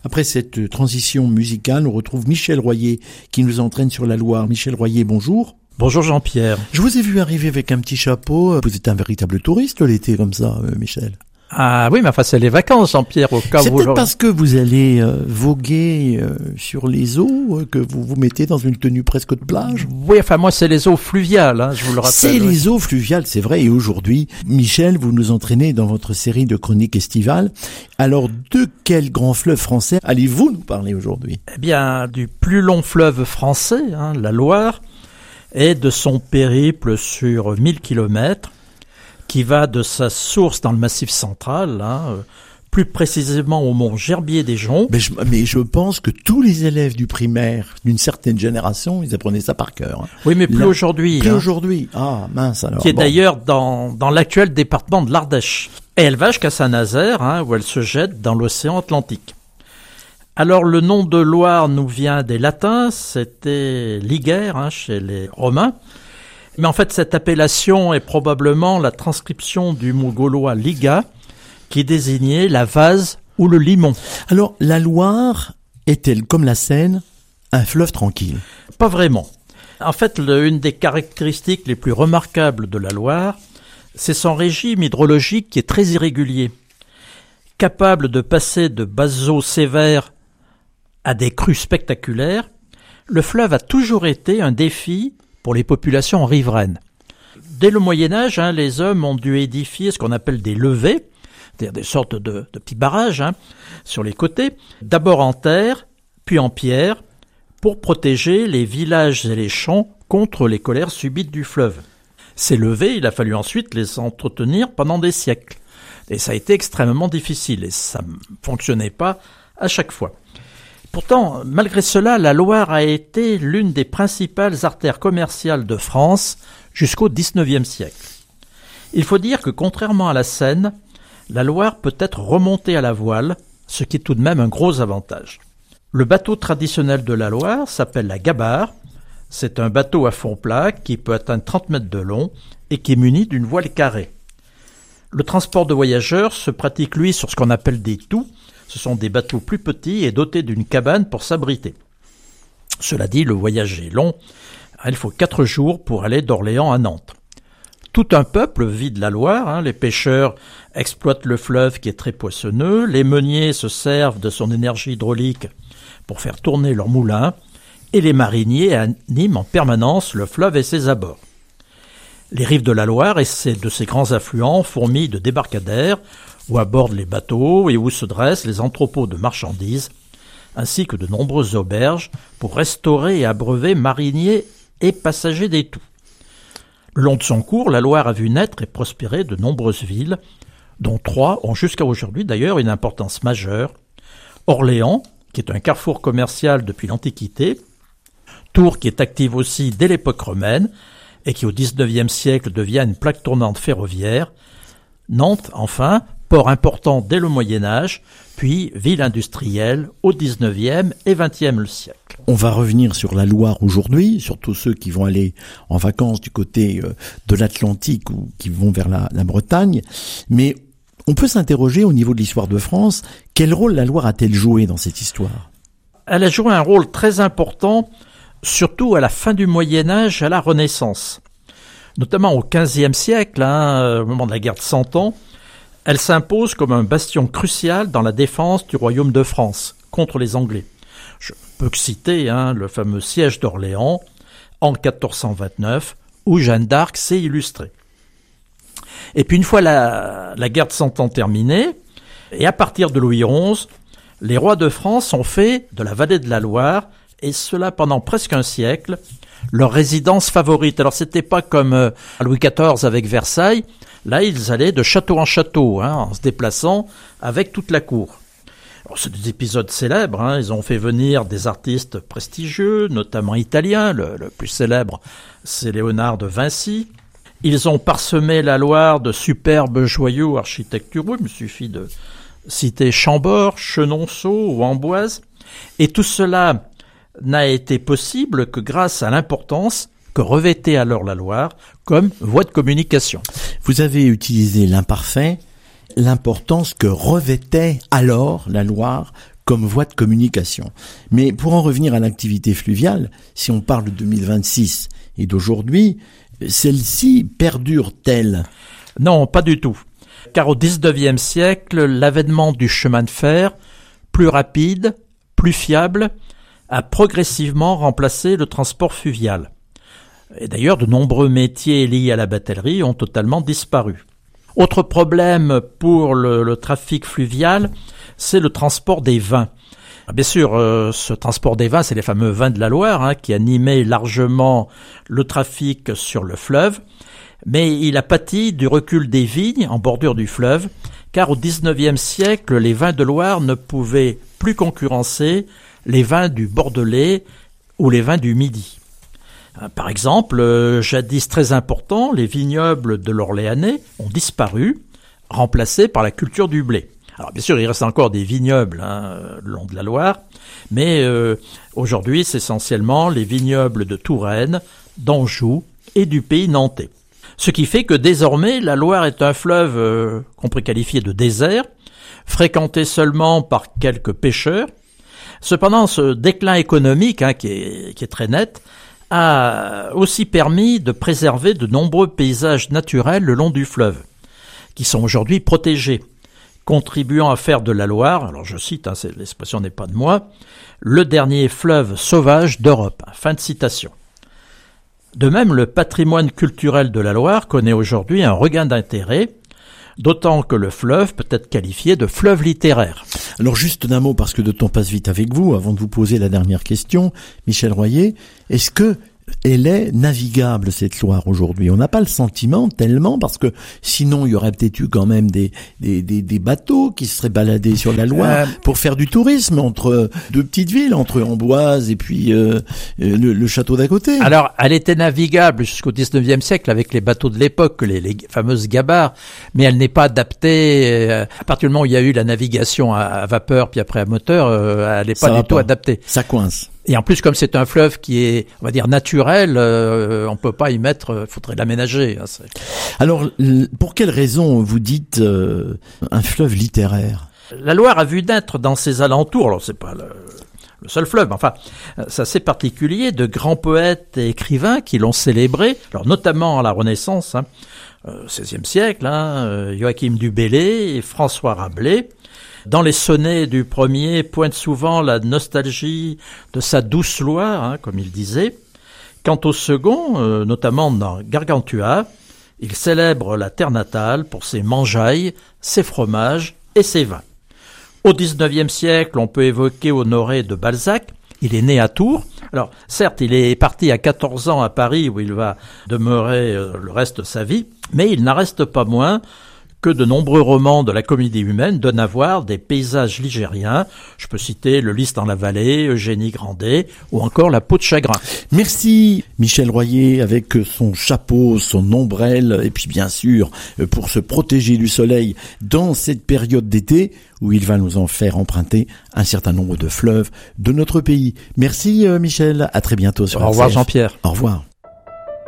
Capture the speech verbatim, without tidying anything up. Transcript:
Après cette transition musicale, on retrouve Michel Royer qui nous entraîne sur la Loire. Michel Royer, bonjour. Bonjour Jean-Pierre. Je vous ai vu arriver avec un petit chapeau. Vous êtes un véritable touriste l'été comme ça, euh, Michel. Ah oui, mais enfin c'est les vacances, Jean-Pierre, au cas où... C'est vous... peut-être parce que vous allez euh, voguer euh, sur les eaux euh, que vous vous mettez dans une tenue presque de plage. Oui, enfin moi c'est les eaux fluviales, hein, je vous le rappelle. C'est oui. les eaux fluviales, c'est vrai. Et aujourd'hui, Michel, vous nous entraînez dans votre série de chroniques estivales. Alors, de quel grand fleuve français allez-vous nous parler aujourd'hui ? Eh bien, du plus long fleuve français, hein, la Loire, et de son périple sur mille kilomètres, qui va de sa source dans le Massif central, hein, euh, plus précisément au mont Gerbier-des-Joncs. Mais je, mais je pense que tous les élèves du primaire d'une certaine génération, ils apprenaient ça par cœur. Hein. Oui, mais plus Là, aujourd'hui. Plus hein, aujourd'hui. Ah, mince alors. Qui est bon. d'ailleurs dans, dans l'actuel département de l'Ardèche. Et elle va jusqu'à Saint-Nazaire, hein, où elle se jette dans l'océan Atlantique. Alors le nom de Loire nous vient des latins, c'était Liger, hein, chez les Romains. Mais en fait, cette appellation est probablement la transcription du mot gaulois liga, qui désignait la vase ou le limon. Alors, la Loire est-elle, comme la Seine, un fleuve tranquille ? Pas vraiment. En fait, le, une des caractéristiques les plus remarquables de la Loire, c'est son régime hydrologique qui est très irrégulier. Capable de passer de basses eaux sévères à des crues spectaculaires, le fleuve a toujours été un défi pour les populations riveraines. Dès le Moyen-Âge, hein, les hommes ont dû édifier ce qu'on appelle des levées, c'est-à-dire des sortes de, de petits barrages hein, sur les côtés, d'abord en terre, puis en pierre, pour protéger les villages et les champs contre les colères subites du fleuve. Ces levées, il a fallu ensuite les entretenir pendant des siècles. Et ça a été extrêmement difficile, et ça ne fonctionnait pas à chaque fois. Pourtant, malgré cela, la Loire a été l'une des principales artères commerciales de France jusqu'au dix-neuvième siècle. Il faut dire que, contrairement à la Seine, la Loire peut être remontée à la voile, ce qui est tout de même un gros avantage. Le bateau traditionnel de la Loire s'appelle la gabarre. C'est un bateau à fond plat qui peut atteindre trente mètres de long et qui est muni d'une voile carrée. Le transport de voyageurs se pratique, lui, sur ce qu'on appelle des tous. Ce sont des bateaux plus petits et dotés d'une cabane pour s'abriter. Cela dit, le voyage est long. Il faut quatre jours pour aller d'Orléans à Nantes. Tout un peuple vit de la Loire. Hein. Les pêcheurs exploitent le fleuve qui est très poissonneux. Les meuniers se servent de son énergie hydraulique pour faire tourner leurs moulins. Et les mariniers animent en permanence le fleuve et ses abords. Les rives de la Loire et de ses grands affluents fourmillent de débarcadères où abordent les bateaux et où se dressent les entrepôts de marchandises, ainsi que de nombreuses auberges pour restaurer et abreuver mariniers et passagers des tous. Le long de son cours, la Loire a vu naître et prospérer de nombreuses villes, dont trois ont jusqu'à aujourd'hui d'ailleurs une importance majeure. Orléans, qui est un carrefour commercial depuis l'Antiquité, Tours, qui est active aussi dès l'époque romaine, et qui au dix-neuvième siècle devient une plaque tournante ferroviaire, Nantes, enfin, port important dès le Moyen-Âge, puis ville industrielle au dix-neuvième et vingtième siècle. On va revenir sur la Loire aujourd'hui, surtout ceux qui vont aller en vacances du côté de l'Atlantique ou qui vont vers la, la Bretagne. Mais on peut s'interroger au niveau de l'histoire de France, quel rôle la Loire a-t-elle joué dans cette histoire ? Elle a joué un rôle très important, surtout à la fin du Moyen-Âge et à la Renaissance. Notamment au quinzième siècle, hein, au moment de la guerre de Cent Ans, elle s'impose comme un bastion crucial dans la défense du royaume de France contre les Anglais. Je peux que citer hein, le fameux siège d'Orléans en quatorze cent vingt-neuf, où Jeanne d'Arc s'est illustrée. Et puis une fois la, la guerre de Cent Ans terminée, et à partir de Louis onze, les rois de France ont fait de la vallée de la Loire, et cela pendant presque un siècle, leur résidence favorite. Alors c'était pas comme euh, à Louis quatorze avec Versailles. Là, ils allaient de château en château, hein, en se déplaçant avec toute la cour. Alors, c'est des épisodes célèbres. Hein. Ils ont fait venir des artistes prestigieux, notamment italiens. Le, le plus célèbre, c'est Léonard de Vinci. Ils ont parsemé la Loire de superbes joyaux architecturaux. Il me suffit de citer Chambord, Chenonceau ou Amboise. Et tout cela n'a été possible que grâce à l'importance que revêtait alors la Loire comme voie de communication. Vous avez utilisé l'imparfait, l'importance que revêtait alors la Loire comme voie de communication. Mais pour en revenir à l'activité fluviale, si on parle de deux mille vingt-six et d'aujourd'hui, celle-ci perdure-t-elle ? Non, pas du tout. Car au dix-neuvième siècle, l'avènement du chemin de fer, plus rapide, plus fiable, a progressivement remplacé le transport fluvial. Et d'ailleurs, de nombreux métiers liés à la batellerie ont totalement disparu. Autre problème pour le, le trafic fluvial, c'est le transport des vins. Bien sûr, euh, ce transport des vins, c'est les fameux vins de la Loire, hein, qui animaient largement le trafic sur le fleuve. Mais il a pâti du recul des vignes en bordure du fleuve, car au dix-neuvième siècle, les vins de Loire ne pouvaient plus concurrencer les vins du Bordelais ou les vins du Midi. Par exemple, euh, jadis très importants, les vignobles de l'Orléanais ont disparu, remplacés par la culture du blé. Alors bien sûr, il reste encore des vignobles hein, le long de la Loire, mais euh, aujourd'hui, c'est essentiellement les vignobles de Touraine, d'Anjou et du pays nantais. Ce qui fait que désormais, la Loire est un fleuve euh, qu'on pourrait qualifier de désert, fréquenté seulement par quelques pêcheurs. Cependant, ce déclin économique, hein, qui est, qui est très net, a aussi permis de préserver de nombreux paysages naturels le long du fleuve, qui sont aujourd'hui protégés, contribuant à faire de la Loire, alors je cite, hein, l'expression n'est pas de moi, le dernier fleuve sauvage d'Europe. Fin de citation. De même, le patrimoine culturel de la Loire connaît aujourd'hui un regain d'intérêt, d'autant que le fleuve peut être qualifié de fleuve littéraire. Alors juste d'un mot, parce que le temps passe vite avec vous, avant de vous poser la dernière question, Michel Royer, est-ce que elle est navigable, cette Loire, aujourd'hui? On n'a pas le sentiment tellement, parce que sinon il y aurait peut-être eu quand même des, des, des, des bateaux qui se seraient baladés sur la Loire euh... pour faire du tourisme entre deux petites villes, entre Amboise et puis euh, le, le château d'à côté. Alors, elle était navigable jusqu'au dix-neuvième siècle avec les bateaux de l'époque, les, les fameuses gabarres, mais elle n'est pas adaptée. Euh, à partir du moment où il y a eu la navigation à, à vapeur puis après à moteur, euh, elle n'est pas Ça du tout pas. adaptée. Ça coince. Et en plus, comme c'est un fleuve qui est, on va dire, naturel, euh, on peut pas y mettre, euh, faudrait l'aménager. Hein, c'est... Alors, pour quelle raison vous dites euh, un fleuve littéraire? La Loire a vu naître dans ses alentours, alors c'est pas le, le seul fleuve, enfin, c'est assez particulier, de grands poètes et écrivains qui l'ont célébré, alors notamment à la Renaissance, hein, euh, seizième siècle, hein, Joachim du Bellay et François Rabelais. Dans les sonnets du premier pointe souvent la nostalgie de sa douce Loire, hein, comme il disait. Quant au second, euh, notamment dans Gargantua, il célèbre la terre natale pour ses mangeailles, ses fromages et ses vins. Au dix-neuvième siècle, on peut évoquer Honoré de Balzac. Il est né à Tours. Alors, certes, il est parti à quatorze ans à Paris, où il va demeurer euh, le reste de sa vie, mais il n'en reste pas moins que de nombreux romans de la comédie humaine donnent à voir des paysages ligériens. Je peux citer Le Lys dans la vallée, Eugénie Grandet ou encore La peau de chagrin. Merci Michel Royer, avec son chapeau, son ombrelle et puis bien sûr pour se protéger du soleil dans cette période d'été où il va nous en faire emprunter un certain nombre de fleuves de notre pays. Merci Michel, à très bientôt sur Au revoir Jean-Pierre. Au revoir.